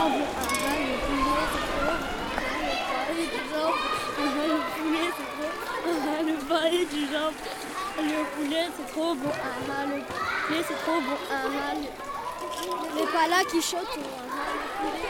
jambon, le poulet c'est trop bon, le poulet c'est trop bon, le palais du jambon, le poulet c'est trop bon, le poulet c'est trop bon, les palas qui choquent, le poulet.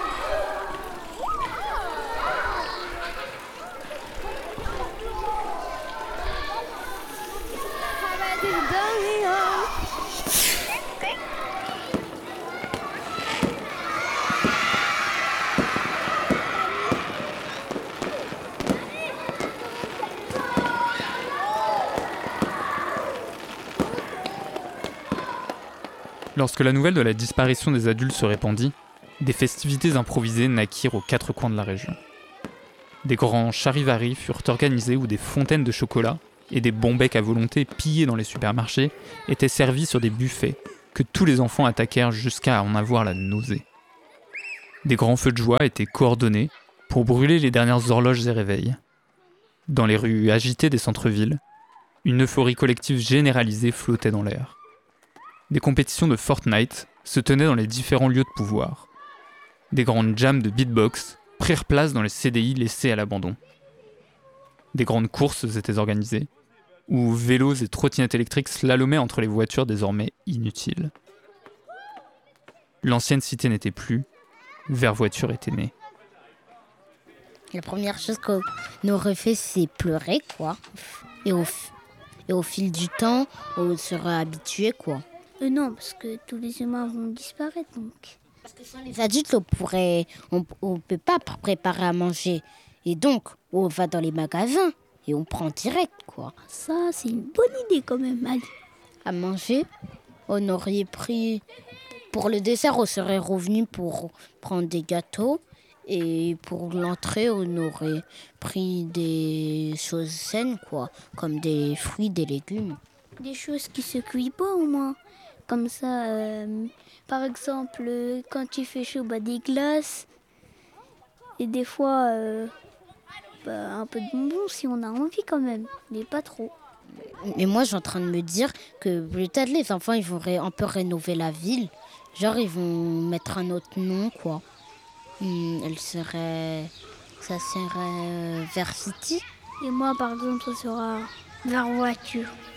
Lorsque la nouvelle de la disparition des adultes se répandit, des festivités improvisées naquirent aux quatre coins de la région. Des grands charivaris furent organisés où des fontaines de chocolat et des bons becs à volonté pillés dans les supermarchés étaient servis sur des buffets que tous les enfants attaquèrent jusqu'à en avoir la nausée. Des grands feux de joie étaient coordonnés pour brûler les dernières horloges et réveils. Dans les rues agitées des centres-villes, une euphorie collective généralisée flottait dans l'air. Des compétitions de Fortnite se tenaient dans les différents lieux de pouvoir. Des grandes jams de beatbox prirent place dans les CDI laissés à l'abandon. Des grandes courses étaient organisées, où vélos et trottinettes électriques slalomaient entre les voitures désormais inutiles. L'ancienne cité n'était plus, Vervoiture était née. La première chose qu'on aurait fait, c'est pleurer, quoi. Et au fil du temps, on serait habitué, quoi. Non, parce que tous les humains vont disparaître, donc. Parce que sans les adultes, on peut pas préparer à manger. Et donc, on va dans les magasins et on prend direct, quoi. Ça, c'est une bonne idée quand même, Ali. À manger, on aurait pris... Pour le dessert, on serait revenu pour prendre des gâteaux. Et pour l'entrée, on aurait pris des choses saines, quoi. Comme des fruits, des légumes. Des choses qui se cuisent pas, au moins. Comme ça, par exemple, quand il fait chaud, des glaces. Et des fois, un peu de bonbons si on a envie quand même. Mais pas trop. Mais moi, je suis en train de me dire que peut-être les enfants, ils vont un peu rénover la ville. Genre, ils vont mettre un autre nom, quoi. Ça serait Vercity. Et moi, par exemple, ça sera Vervoiture.